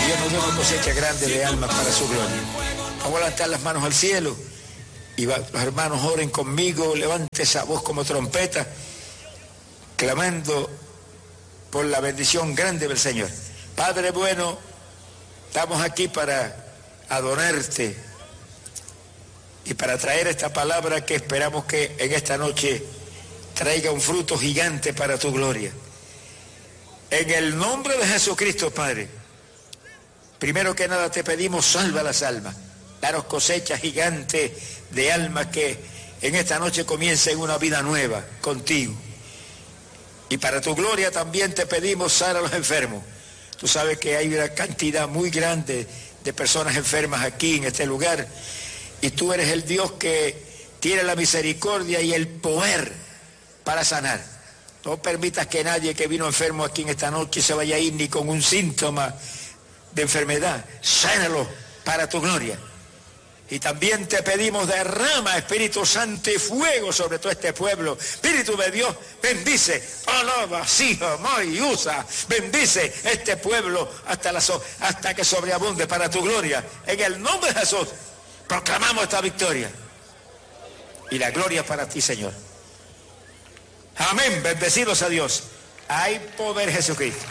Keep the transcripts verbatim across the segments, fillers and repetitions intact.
Dios nos dio una cosecha grande de almas para su gloria. Vamos a levantar las manos al cielo y va, los hermanos oren conmigo, levante esa voz como trompeta, clamando por la bendición grande del Señor. Padre bueno, estamos aquí para adorarte y para traer esta palabra que esperamos que en esta noche traiga un fruto gigante para tu gloria. En el nombre de Jesucristo, Padre, primero que nada te pedimos, salva las almas, danos cosecha gigante de almas que en esta noche comiencen una vida nueva contigo. Y para tu gloria también te pedimos, sana a los enfermos. Tú sabes que hay una cantidad muy grande de personas enfermas aquí en este lugar, y tú eres el Dios que tiene la misericordia y el poder para sanar. No permitas que nadie que vino enfermo aquí en esta noche se vaya a ir ni con un síntoma de enfermedad. Sánalo para tu gloria. Y también te pedimos, derrama Espíritu Santo y fuego sobre todo este pueblo. Espíritu de Dios, bendice, alaba, siga, y usa, bendice este pueblo hasta, la so, hasta que sobreabunde para tu gloria. En el nombre de Jesús proclamamos esta victoria y la gloria para ti, Señor. Amén, bendecidos a Dios. Hay poder en Jesucristo.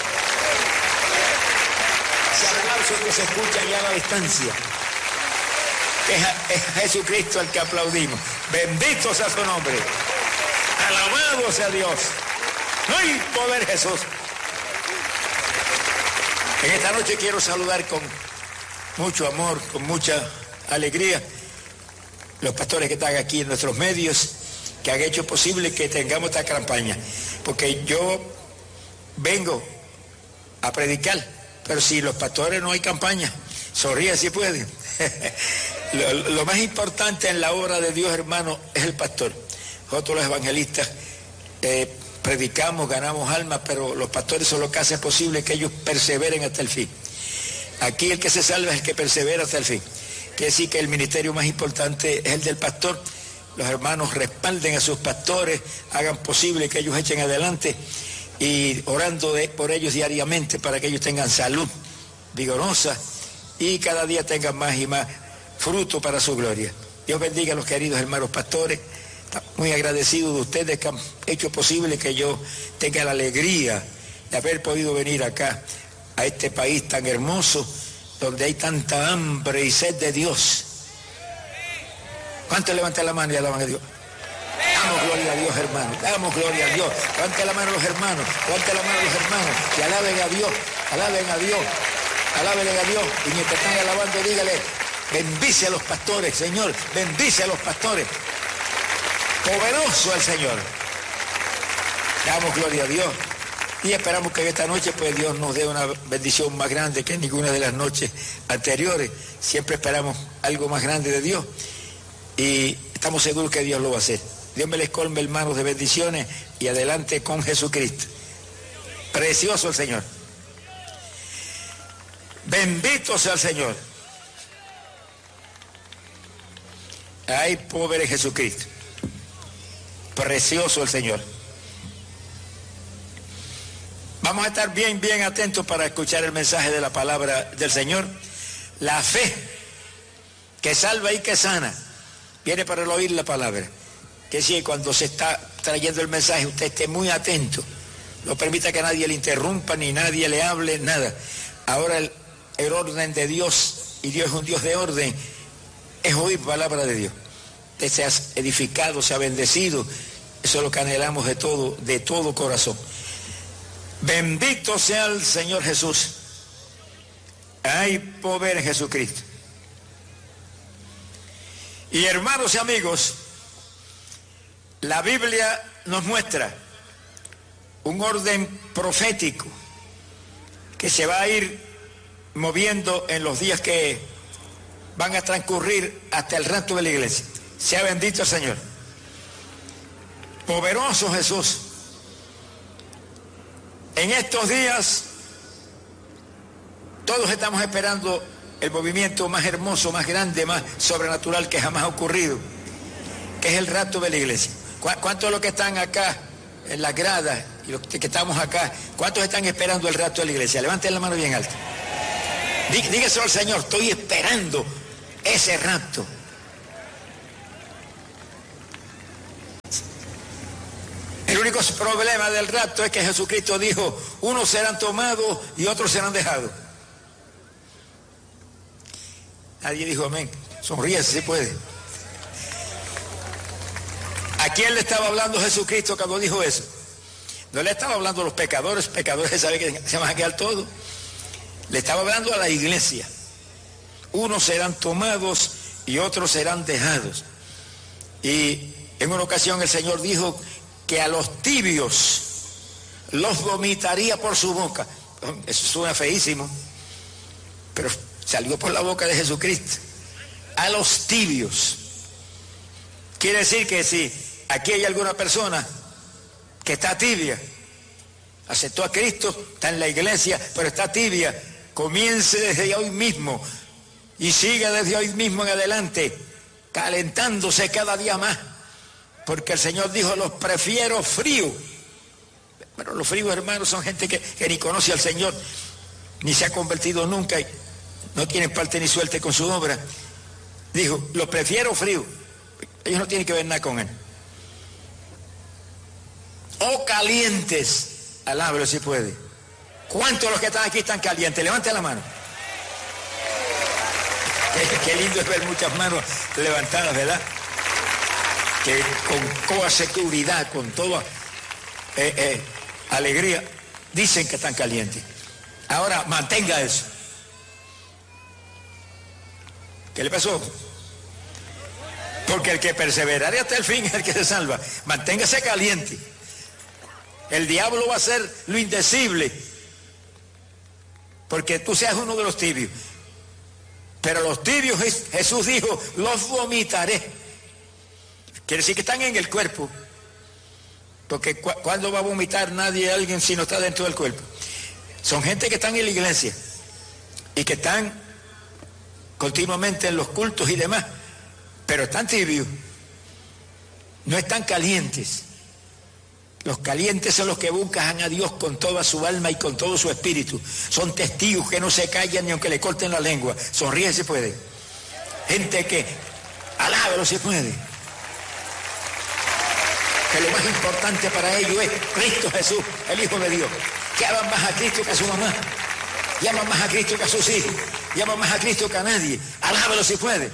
Ese aplauso que se escucha ya a la distancia, es, es Jesucristo el que aplaudimos. Bendito sea su nombre. Alabado sea Dios. Hay poder, Jesús. En esta noche quiero saludar con mucho amor, con mucha alegría, los pastores que están aquí en nuestros medios, que han hecho posible que tengamos esta campaña, porque yo vengo a predicar, pero si los pastores no hay campaña, sonríe si pueden. lo, lo más importante en la obra de Dios, hermano, es el pastor. Nosotros los evangelistas eh, predicamos, ganamos almas, pero los pastores son los que hacen posible que ellos perseveren hasta el fin. Aquí el que se salva es el que persevera hasta el fin. Quiere decir que el ministerio más importante es el del pastor. Los hermanos respalden a sus pastores, hagan posible que ellos echen adelante, y orando de, por ellos diariamente para que ellos tengan salud vigorosa y cada día tengan más y más fruto para su gloria. Dios bendiga a los queridos hermanos pastores. Muy agradecido de ustedes que han hecho posible que yo tenga la alegría de haber podido venir acá a este país tan hermoso, donde hay tanta hambre y sed de Dios. ¿Cuántos levantan la mano y alaban a Dios? Damos gloria a Dios, hermano. Damos gloria a Dios. Levanten la mano los hermanos. Levanten la mano los hermanos. Y alaben a Dios. Alaben a Dios. Alaben a Dios. Y mientras están alabando, dígale, bendice a los pastores, Señor. Bendice a los pastores. Poderoso el Señor. Damos gloria a Dios. Y esperamos que esta noche pues Dios nos dé una bendición más grande que ninguna de las noches anteriores. Siempre esperamos algo más grande de Dios. Y estamos seguros que Dios lo va a hacer. Dios me les colme, hermanos, de bendiciones, y adelante con Jesucristo. Precioso el Señor. Bendito sea el Señor. Hay poder en Jesucristo. Precioso el Señor. Vamos a estar bien, bien atentos para escuchar el mensaje de la palabra del Señor. La fe que salva y que sana viene para el oír la palabra. Que si cuando se está trayendo el mensaje usted esté muy atento, no permita que nadie le interrumpa ni nadie le hable, nada. Ahora el, el orden de Dios, y Dios es un Dios de orden, es oír palabra de Dios. Usted se ha edificado, se ha bendecido. Eso es lo que anhelamos de todo, de todo corazón. Bendito sea el Señor Jesús. Hay poder en Jesucristo. Y hermanos y amigos, la Biblia nos muestra un orden profético que se va a ir moviendo en los días que van a transcurrir hasta el rapto de la iglesia. Sea bendito el Señor. Poderoso Jesús. En estos días todos estamos esperando el movimiento más hermoso, más grande, más sobrenatural que jamás ha ocurrido, que es el rapto de la iglesia. ¿Cuántos de los que están acá en la grada y los que estamos acá, cuántos están esperando el rapto de la iglesia? Levanten la mano bien alta. Dí, dígaselo al Señor, estoy esperando ese rapto. El único problema del rapto es que Jesucristo dijo, unos serán tomados y otros serán dejados. Nadie dijo amén. Sonríe si se puede. ¿A quién le estaba hablando Jesucristo cuando dijo eso? No le estaba hablando a los pecadores, pecadores saben que se van a quedar todos. Le estaba hablando a la iglesia. Unos serán tomados y otros serán dejados. Y en una ocasión el Señor dijo que a los tibios los vomitaría por su boca. Eso suena feísimo, pero salió por la boca de Jesucristo. A los tibios. Quiere decir que si aquí hay alguna persona que está tibia, aceptó a Cristo, está en la iglesia, pero está tibia, comience desde hoy mismo y siga desde hoy mismo en adelante, calentándose cada día más, porque el Señor dijo, los prefiero fríos. Pero los fríos, hermanos, son gente que, que ni conoce al Señor, ni se ha convertido nunca y no tienen parte ni suerte con su obra. Dijo, los prefiero fríos. Ellos no tienen que ver nada con él. O calientes, alábelo si puede. ¿Cuántos de los que están aquí están calientes? Levante la mano. Qué, qué lindo es ver muchas manos levantadas, ¿verdad? Que con toda seguridad, con toda eh, eh, alegría, dicen que están calientes. Ahora, mantenga eso. ¿Qué le pasó? Porque el que perseverará hasta el fin es el que se salva. Manténgase caliente. El diablo va a hacer lo indecible porque tú seas uno de los tibios. Pero los tibios, Jesús dijo, los vomitaré. Quiere decir que están en el cuerpo. Porque cu ¿cuándo va a vomitar nadie, alguien, si no está dentro del cuerpo? Son gente que están en la iglesia y que están continuamente en los cultos y demás, pero están tibios, no están calientes. Los calientes son los que buscan a Dios con toda su alma y con todo su espíritu. Son testigos que no se callan ni aunque le corten la lengua. Sonríe si puede. Gente que alábalo si puede. Que lo más importante para ellos es Cristo Jesús, el Hijo de Dios. Que aman más a Cristo que a su mamá. Y aman más a Cristo que a sus hijos. Y aman más a Cristo que a nadie. Alábalo si puede.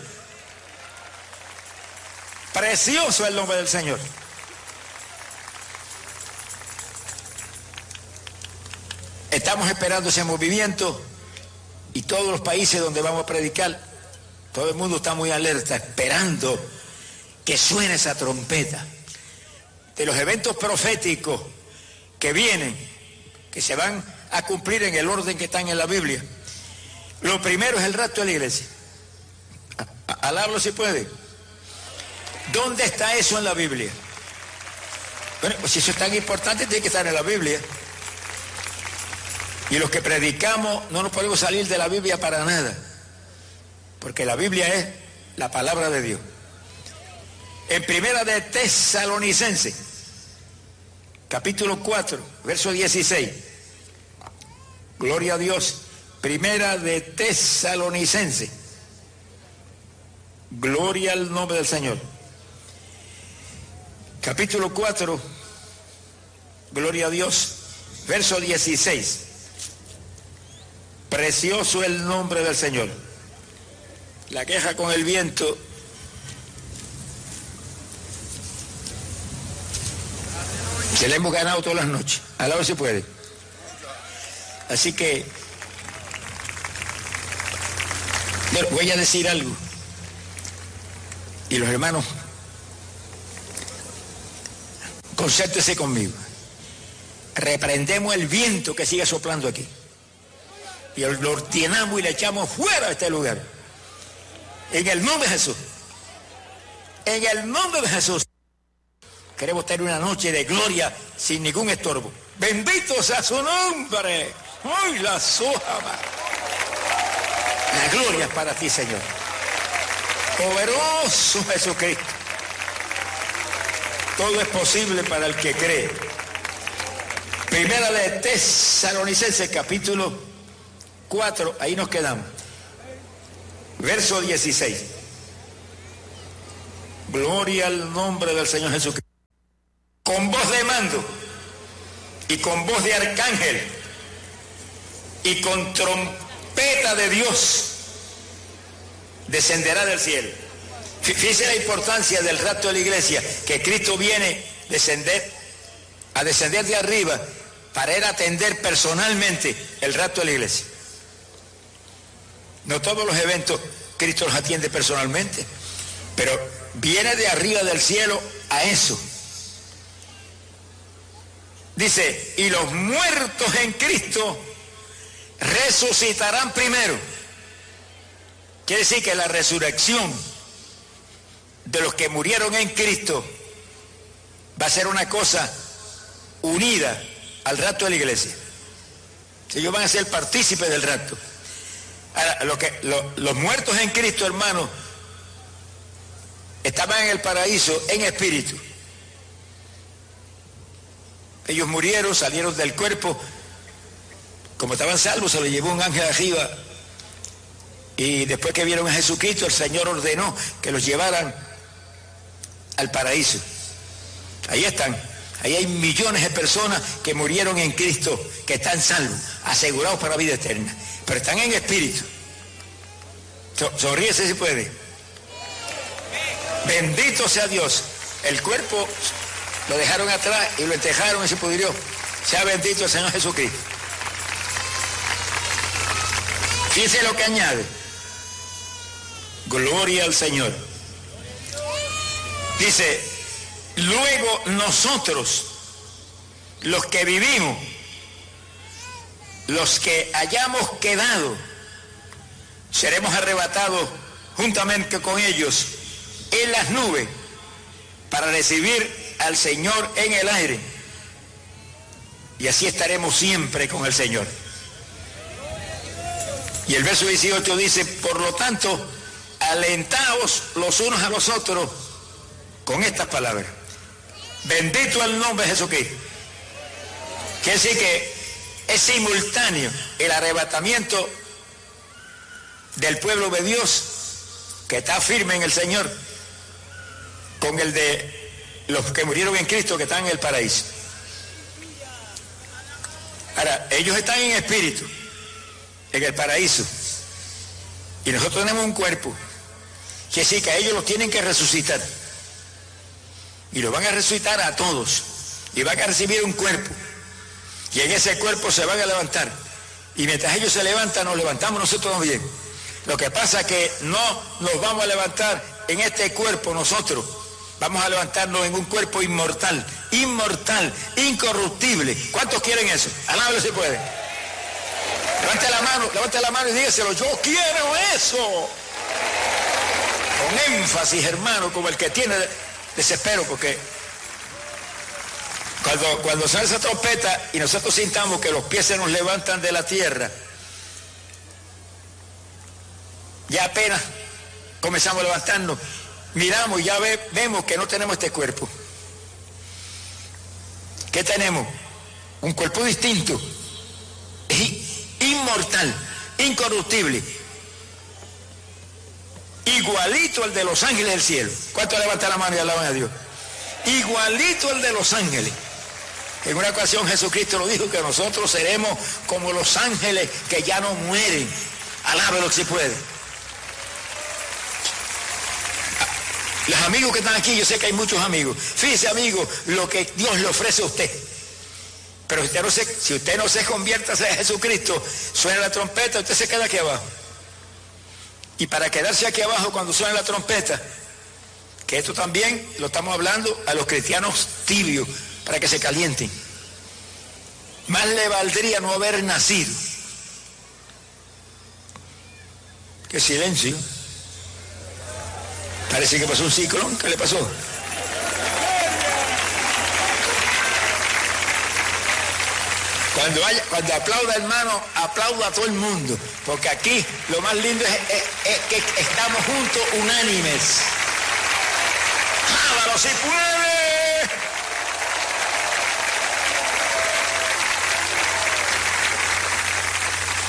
Precioso el nombre del Señor. Estamos esperando ese movimiento y todos los países donde vamos a predicar, todo el mundo está muy alerta, esperando que suene esa trompeta. De los eventos proféticos que vienen, que se van a cumplir en el orden que están en la Biblia. Lo primero es el rapto de la iglesia. Alábalo si puede. ¿Dónde está eso en la Biblia? Bueno, pues si eso es tan importante, tiene que estar en la Biblia. Y los que predicamos no nos podemos salir de la Biblia para nada, porque la Biblia es la palabra de Dios. En Primera de Tesalonicenses, capítulo cuatro, verso dieciséis. Gloria a Dios. Primera de Tesalonicenses. Gloria al nombre del Señor. Capítulo cuatro, gloria a Dios, verso dieciséis. Precioso el nombre del Señor. La queja con el viento se le hemos ganado todas las noches. A la hora se puede. Así que bueno, voy a decir algo. Y los hermanos, concéntrese conmigo. Reprendemos el viento que sigue soplando aquí. Y lo ordenamos y le echamos fuera de este lugar. En el nombre de Jesús. En el nombre de Jesús. Queremos tener una noche de gloria sin ningún estorbo. Bendito sea su nombre. ¡Ay, la soja! La gloria es para ti, Señor. Poderoso Jesucristo. Todo es posible para el que cree. Primera de Tesalonicenses, capítulo cuatro, ahí nos quedamos. Verso dieciséis. Gloria al nombre del Señor Jesucristo. Con voz de mando y con voz de arcángel y con trompeta de Dios descenderá del cielo. Fíjense la importancia del rapto de la iglesia, que Cristo viene descender, a descender de arriba para ir a atender personalmente el rapto de la iglesia. No todos los eventos Cristo los atiende personalmente, pero viene de arriba del cielo a eso. Dice, y los muertos en Cristo resucitarán primero. Quiere decir que la resurrección de los que murieron en Cristo va a ser una cosa unida al rapto de la iglesia. Ellos van a ser partícipes del rapto. Ahora, lo que, lo, los muertos en Cristo, hermanos, estaban en el paraíso en espíritu. Ellos murieron, salieron del cuerpo, como estaban salvos, se los llevó un ángel arriba, y después que vieron a Jesucristo, el Señor ordenó que los llevaran al paraíso. Ahí están, ahí hay millones de personas que murieron en Cristo, que están salvos, asegurados para la vida eterna, pero están en espíritu. Sonríese si puede. Bendito sea Dios. El cuerpo lo dejaron atrás y lo enterraron y se pudrió. Sea bendito el Señor Jesucristo. Fíjense lo que añade. Gloria al Señor. Dice, luego nosotros, los que vivimos, los que hayamos quedado, seremos arrebatados juntamente con ellos en las nubes para recibir al Señor en el aire, y así estaremos siempre con el Señor. Y el verso dieciocho dice, por lo tanto, alentaos los unos a los otros con estas palabras. Bendito el nombre de Jesucristo. Quiere decir que es simultáneo el arrebatamiento del pueblo de Dios que está firme en el Señor con el de los que murieron en Cristo, que están en el paraíso. Ahora, ellos están en espíritu en el paraíso, y nosotros tenemos un cuerpo, que sí, que a ellos los tienen que resucitar, y los van a resucitar a todos, y van a recibir un cuerpo, y en ese cuerpo se van a levantar, y mientras ellos se levantan, nos levantamos nosotros también. Lo que pasa es que no nos vamos a levantar en este cuerpo nosotros, vamos a levantarnos en un cuerpo inmortal, inmortal, incorruptible. ¿Cuántos quieren eso? Alábalo si puede. Levante la mano, levante la mano y dígaselo, yo quiero eso. Con énfasis, hermano, como el que tiene desespero, porque cuando, cuando suena esa trompeta y nosotros sintamos que los pies se nos levantan de la tierra, ya apenas comenzamos a levantarnos, miramos y ya ve, vemos que no tenemos este cuerpo. ¿Qué tenemos? Un cuerpo distinto, inmortal, incorruptible, igualito al de los ángeles del cielo. ¿Cuántos levantan la mano y alaban a Dios? Igualito al de los ángeles. En una ocasión Jesucristo lo dijo, que nosotros seremos como los ángeles que ya no mueren. Alábelo si puede. Los amigos que están aquí, yo sé que hay muchos amigos. Fíjese, amigo, lo que Dios le ofrece a usted. Pero si usted no se, si usted no se convierte a Jesucristo, suena la trompeta, usted se queda aquí abajo. Y para quedarse aquí abajo cuando suena la trompeta, que esto también lo estamos hablando a los cristianos tibios, para que se calienten. Más le valdría no haber nacido. Qué silencio. Parece que pasó un ciclón. ¿Qué le pasó? Cuando, haya, cuando aplauda, hermano, aplauda a todo el mundo, porque aquí lo más lindo es, es, es que estamos juntos, unánimes. ¡Jábalo si puede!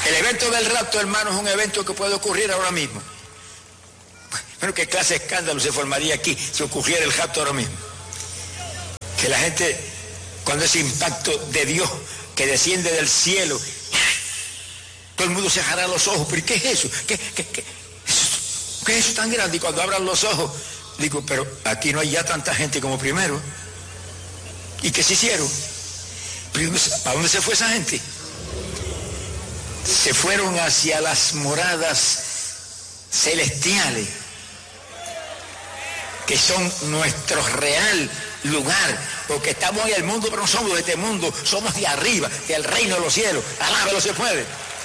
El evento del rapto, hermano, es un evento que puede ocurrir ahora mismo. Bueno, ¿qué clase de escándalo se formaría aquí si ocurriera el rapto ahora mismo? Que la gente, cuando ese impacto de Dios que desciende del cielo, todo el mundo se agarra los ojos. ¿Pero qué es eso? ¿Qué, qué, qué, ¿Qué es eso tan grande? Y cuando abran los ojos, digo, pero aquí no hay ya tanta gente como primero. ¿Y qué se hicieron? ¿A dónde se fue esa gente? Se fueron hacia las moradas celestiales, que son nuestro real lugar, porque estamos en el mundo, pero no somos de este mundo, somos de arriba, del reino de los cielos. Alábalo se puede.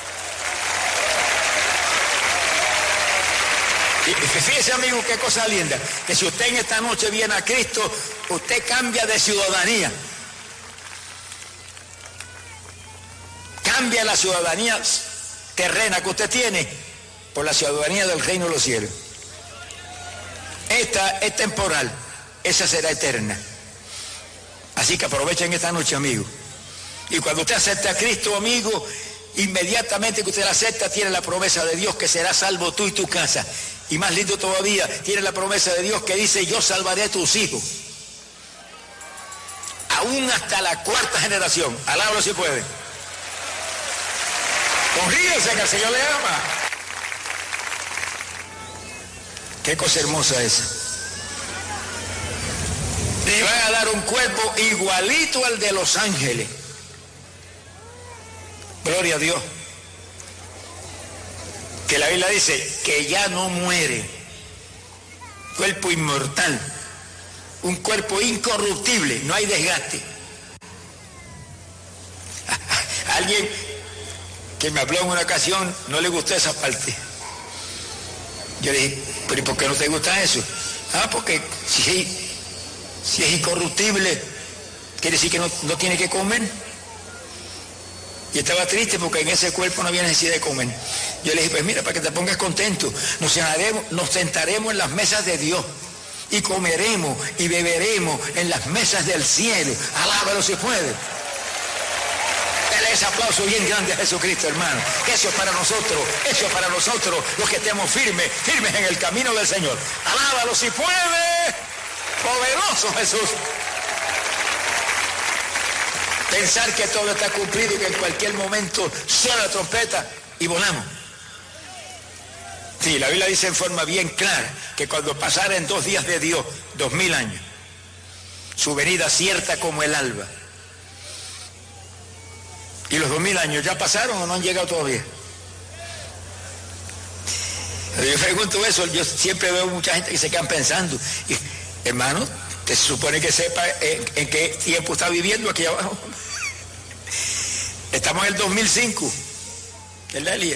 Y fíjese, amigo, qué cosa linda, que si usted en esta noche viene a Cristo, usted cambia de ciudadanía. Cambia la ciudadanía terrena que usted tiene por la ciudadanía del reino de los cielos. Esta es temporal, esa será eterna. Así que aprovechen esta noche, amigo. Y cuando usted acepte a Cristo, amigo, inmediatamente que usted la acepta, tiene la promesa de Dios que será salvo tú y tu casa. Y más lindo todavía, tiene la promesa de Dios que dice, yo salvaré a tus hijos. Aún hasta la cuarta generación. Alábalo si puede. Sonríese que el Señor le ama. Qué cosa hermosa esa. Le van a dar un cuerpo igualito al de los ángeles. Gloria a Dios. Que la Biblia dice que ya no muere. Cuerpo inmortal. Un cuerpo incorruptible. No hay desgaste. Alguien que me habló en una ocasión no le gustó esa parte. Yo le dije, pero ¿y por qué no te gusta eso? Ah, porque si, si es incorruptible, quiere decir que no, no tiene que comer. Y estaba triste porque en ese cuerpo no había necesidad de comer. Yo le dije, pues mira, para que te pongas contento, nos sentaremos, nos sentaremos en las mesas de Dios y comeremos y beberemos en las mesas del cielo. Alábalo si puede. Dale ese aplauso bien grande a Jesucristo, hermano. Eso es para nosotros, eso es para nosotros, los que estemos firmes, firmes en el camino del Señor. Alábalo si puede. Poderoso Jesús. Pensar que todo está cumplido y que en cualquier momento suena la trompeta y volamos. Sí, la Biblia dice en forma bien clara que cuando pasaren dos días de Dios, dos mil años, su venida cierta como el alba. ¿Y los dos mil años ya pasaron o no han llegado todavía? Yo pregunto eso, yo siempre veo mucha gente que se quedan pensando. Y, hermano, ¿te supone que sepa en, en qué tiempo está viviendo aquí abajo? Estamos en el dos mil cinco, ¿verdad, Elías?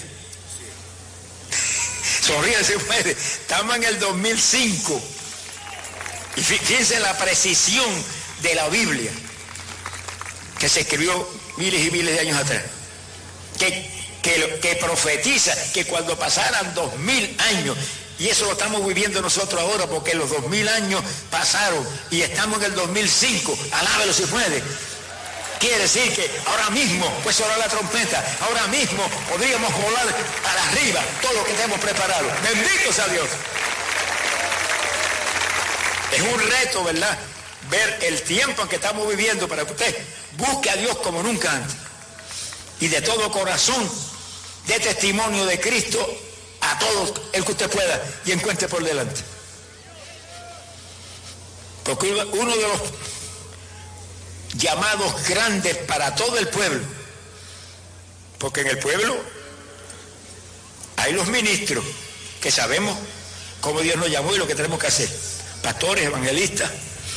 Sonríense, puede. Estamos en el dos mil cinco. Y fíjense la precisión de la Biblia, que se escribió miles y miles de años atrás, que, que, que profetiza que cuando pasaran dos mil años, y eso lo estamos viviendo nosotros ahora, porque los dos mil años pasaron y estamos en el dos mil cinco, alábelo si puede. Quiere decir que ahora mismo, pues sonará la trompeta, ahora mismo podríamos volar para arriba todo lo que tenemos preparado. Bendito sea Dios. Es un reto, ¿verdad?, ver el tiempo en que estamos viviendo para que usted busque a Dios como nunca antes. Y de todo corazón, dé testimonio de Cristo a todo el que usted pueda y encuentre por delante. Porque uno de los llamados grandes para todo el pueblo, porque en el pueblo hay los ministros que sabemos cómo Dios nos llamó y lo que tenemos que hacer, pastores, evangelistas.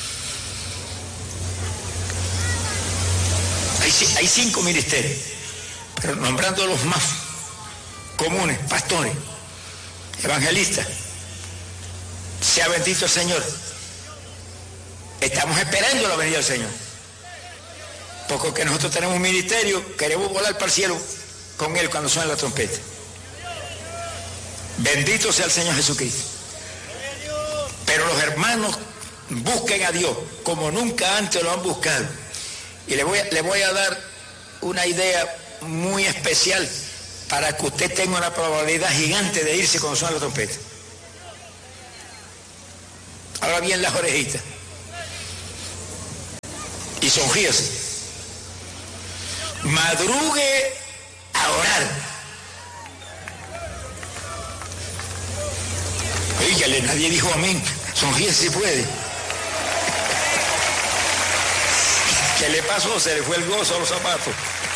Hay, hay cinco ministerios, pero nombrando los más comunes, pastores, evangelistas. Sea bendito el Señor. Estamos esperando la venida del Señor. Porque nosotros tenemos un ministerio, queremos volar para el cielo con Él cuando suene la trompeta. Bendito sea el Señor Jesucristo. Pero los hermanos busquen a Dios como nunca antes lo han buscado. Y le voy a, le voy a dar una idea muy especial para que usted tenga una probabilidad gigante de irse cuando suena la trompeta. Ahora bien las orejitas. Y sonríese. Madrugue a orar. Oígale, nadie dijo amén. Sonríese si puede. ¿Qué le pasó? Se le fue el gozo a los zapatos.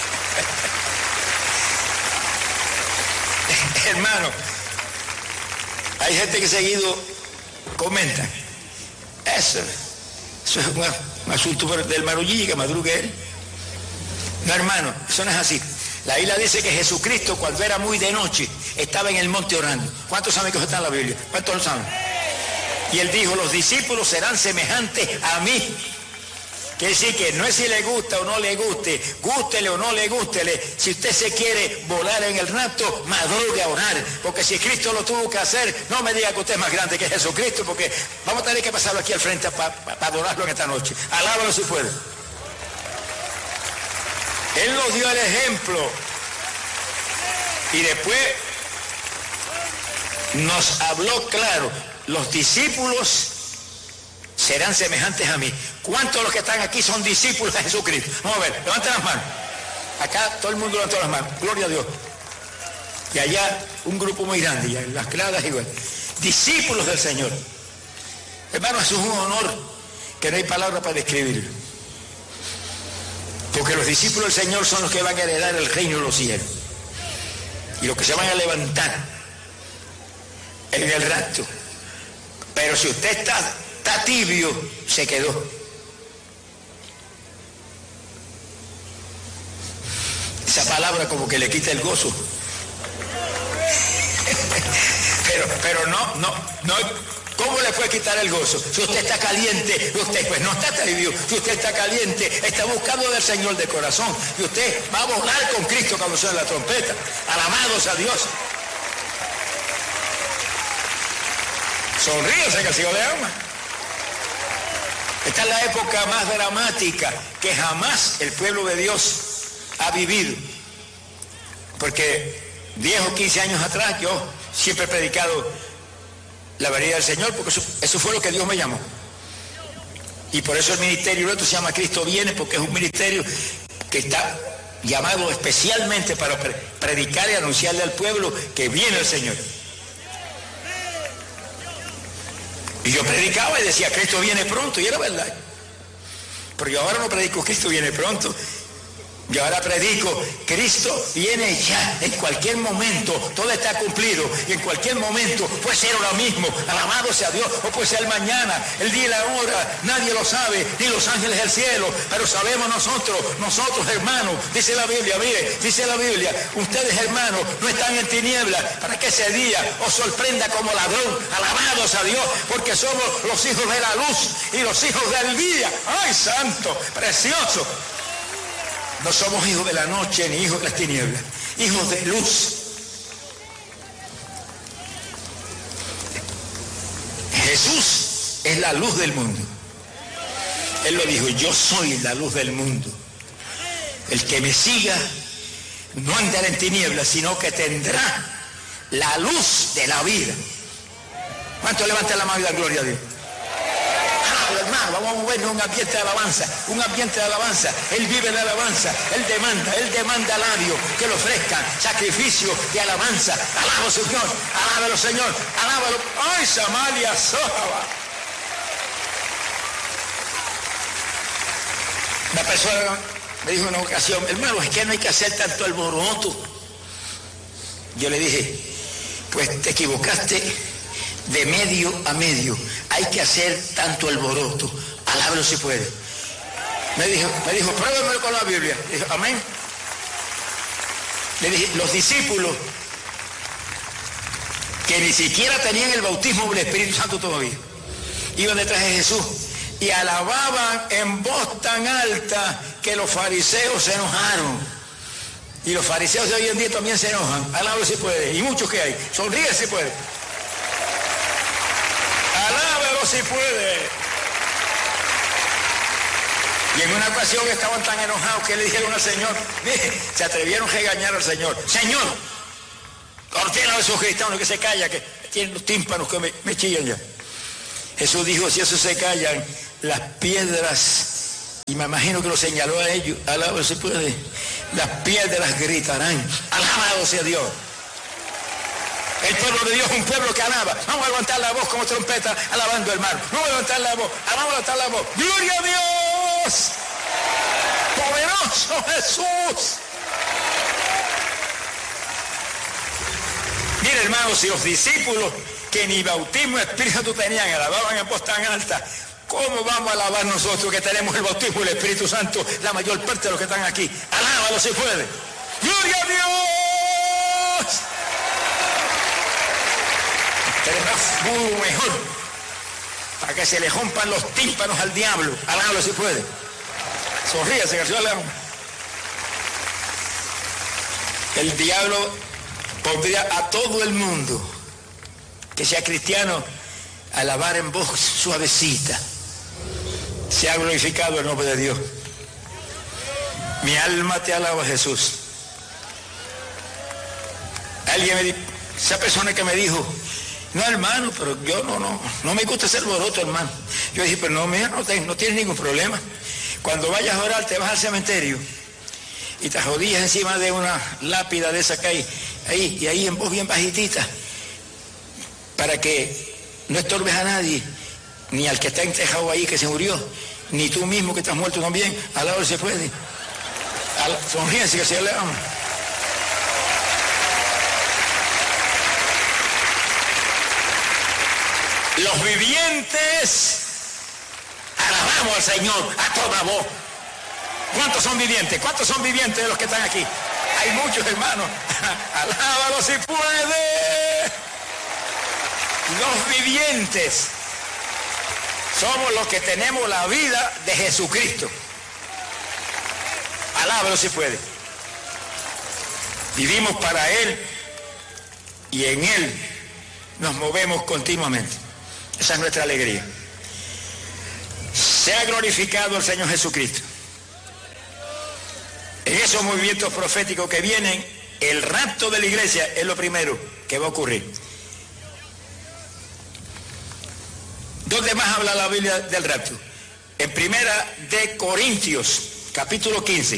Hermano, hay gente que seguido comenta. Eso, eso es un, un asunto del marullí, que madrugue él. No, hermano, eso no es así. La Biblia dice que Jesucristo, cuando era muy de noche, estaba en el monte orando. ¿Cuántos saben que eso está en la Biblia? ¿Cuántos lo saben? Y él dijo, los discípulos serán semejantes a mí. Quiere decir que no es si le gusta o no le guste, gústele o no le gústele. Si usted se quiere volar en el rapto, madrugue a orar. Porque si Cristo lo tuvo que hacer, no me diga que usted es más grande que Jesucristo, porque vamos a tener que pasarlo aquí al frente para pa, pa adorarlo en esta noche. Alábalo si puede. Él nos dio el ejemplo. Y después nos habló claro. Los discípulos serán semejantes a mí. ¿Cuántos de los que están aquí son discípulos de Jesucristo? Vamos a ver, levanten las manos. Acá todo el mundo levantó las manos. Gloria a Dios. Y allá un grupo muy grande, y en las claras igual. Discípulos del Señor. Hermano, eso es un honor que no hay palabra para describirlo. Porque los discípulos del Señor son los que van a heredar el reino de los cielos. Y los que se van a levantar en el rapto. Pero si usted está, está tibio, se quedó. Esa palabra como que le quita el gozo. pero, pero no, no, no, ¿cómo le puede quitar el gozo? Si usted está caliente, usted pues no está tibio. Si usted está caliente, está buscando del Señor de corazón. Y usted va a volar con Cristo cuando suene la trompeta. Alabados a Dios. Sonríese que el Señor le ama. Esta es la época más dramática que jamás el pueblo de Dios ha vivido. Porque diez o quince años atrás yo siempre he predicado la venida del Señor, porque eso, eso fue lo que Dios me llamó. Y por eso el ministerio nuestro se llama Cristo Viene, porque es un ministerio que está llamado especialmente para pre predicar y anunciarle al pueblo que viene el Señor. Y yo predicaba y decía, Cristo viene pronto, y era verdad. Pero yo ahora no predico, Cristo viene pronto. Yo ahora predico, Cristo viene ya, en cualquier momento, todo está cumplido, y en cualquier momento puede ser ahora mismo, alabado sea Dios, o puede ser mañana, el día y la hora, nadie lo sabe, ni los ángeles del cielo, pero sabemos nosotros, nosotros hermanos, dice la Biblia, mire, dice la Biblia, ustedes hermanos no están en tinieblas, para que ese día os sorprenda como ladrón, alabados a Dios, porque somos los hijos de la luz y los hijos del día. ¡Ay, santo, precioso! No somos hijos de la noche ni hijos de las tinieblas, hijos de luz. Jesús es la luz del mundo. Él lo dijo, yo soy la luz del mundo. El que me siga no andará en tinieblas, sino que tendrá la luz de la vida. ¿Cuánto levantan la mano y dan gloria a Dios? Hermano, vamos a movernos un ambiente de alabanza, un ambiente de alabanza. Él vive de alabanza, Él demanda, Él demanda labios que le ofrezcan sacrificio de alabanza. Alábalo, Señor, alábalo, Señor, alábalo. ¡Ay, Samaria, Sójaba! Una persona me dijo en una ocasión, hermano, es que no hay que hacer tanto alboroto. Yo le dije, pues te equivocaste de medio a medio. Hay que hacer tanto alboroto. Alábalo si puede. Me dijo, me dijo, pruébamelo con la Biblia. Dijo, amén. Le dije, los discípulos que ni siquiera tenían el bautismo del Espíritu Santo todavía, iban detrás de Jesús y alababan en voz tan alta que los fariseos se enojaron. Y los fariseos de hoy en día también se enojan. Alábalo si puede. Y muchos que hay. Sonríe si puede. Alábalo si puede. Y en una ocasión estaban tan enojados que le dijeron al Señor, se atrevieron a regañar al Señor, Señor, Ordena a esos cristianos que se callan, que tienen los tímpanos que me, me chillan ya. Jesús dijo, si esos se callan, las piedras, y me imagino que lo señaló a ellos, alabado se puede, las piedras gritarán, alabado sea Dios. El pueblo de Dios es un pueblo que alaba. Vamos a levantar la voz como trompeta, alabando, hermano. Vamos a levantar la voz, vamos a levantar la voz. ¡Gloria a Dios! ¡Poderoso Jesús! Mire, hermanos, si los discípulos que ni bautismo Espíritu Santo tenían, alababan en voz tan alta, ¿cómo vamos a alabar nosotros que tenemos el bautismo del Espíritu Santo, la mayor parte de los que están aquí? Alábalo si puede. ¡Gloria a Dios! Tenemos muy mejor para que se le rompan los tímpanos al diablo. Alábalo si puede. Sonríase, García León. El diablo pondría a todo el mundo que sea cristiano a alabar en voz suavecita. Se ha glorificado el nombre de Dios. Mi alma te alaba, Jesús. Alguien me dijo, esa persona que me dijo, no, hermano, pero yo no, no, no me gusta ser boroto, hermano. Yo dije, pero no, mira, no, te, no tienes ningún problema. Cuando vayas a orar, te vas al cementerio y te arrodillas encima de una lápida de esa que hay ahí, y ahí en voz bien bajitita, para que no estorbes a nadie, ni al que está entejado ahí que se murió, ni tú mismo que estás muerto también. Al lado se puede. Sonríense que se le ama. Los vivientes alabamos al Señor a toda voz. ¿Cuántos son vivientes? ¿Cuántos son vivientes de los que están aquí? Hay muchos, hermanos. Alábalo si puede. Los vivientes somos los que tenemos la vida de Jesucristo. Alábalo si puede. Vivimos para Él y en Él nos movemos continuamente. Esa es nuestra alegría. Sea glorificado el Señor Jesucristo. En esos movimientos proféticos que vienen, el rapto de la iglesia es lo primero que va a ocurrir. ¿Dónde más habla la Biblia del rapto? En Primera de Corintios, capítulo quince.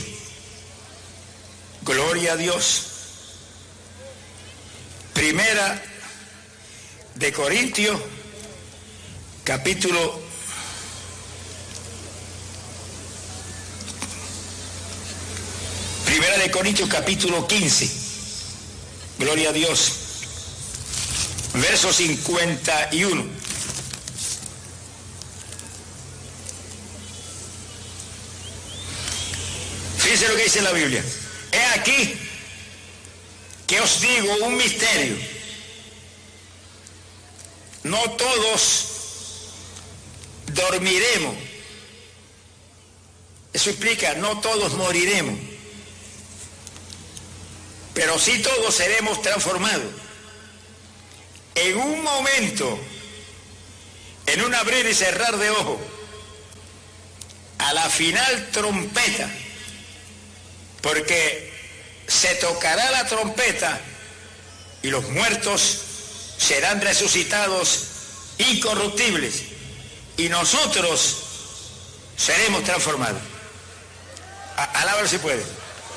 Gloria a Dios. Primera de Corintios, capítulo Primera de Corintios, capítulo quince. Gloria a Dios. Verso cincuenta y uno. Fíjense lo que dice la Biblia. He aquí que os digo un misterio. No todos dormiremos. Eso implica, no todos moriremos. Pero sí todos seremos transformados. En un momento, en un abrir y cerrar de ojos, a la final trompeta, porque se tocará la trompeta y los muertos serán resucitados incorruptibles y nosotros seremos transformados. Alábalo si puede.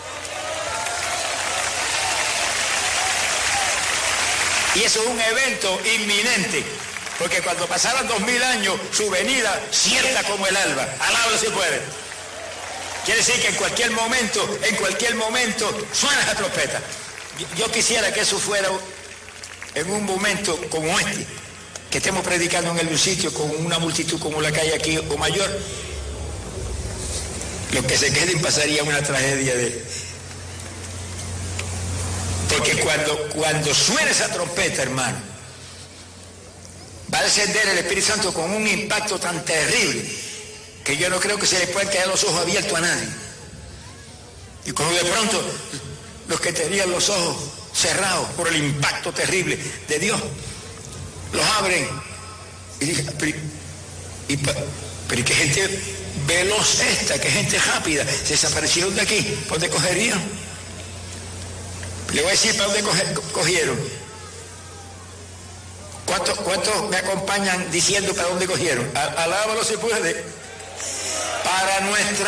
Y eso es un evento inminente, porque cuando pasaran dos mil años, su venida cierta como el alba. Alábalo si puede. Quiere decir que en cualquier momento, en cualquier momento, suena esa trompeta. Yo, yo quisiera que eso fuera en un momento como este, que estemos predicando en el sitio con una multitud como la que hay aquí o mayor. Los que se queden pasaría una tragedia de... Porque cuando, cuando suene esa trompeta, hermano, va a descender el Espíritu Santo con un impacto tan terrible que yo no creo que se le puedan quedar los ojos abiertos a nadie. Y cuando de pronto los que tenían los ojos cerrados por el impacto terrible de Dios, los abren y dicen, pero, y, pero qué gente veloz esta, qué gente rápida, se desaparecieron de aquí, ¿por dónde cogerían? Le voy a decir para dónde cogieron. ¿Cuántos, ¿Cuántos me acompañan diciendo para dónde cogieron? Alábalo si puede. Para nuestra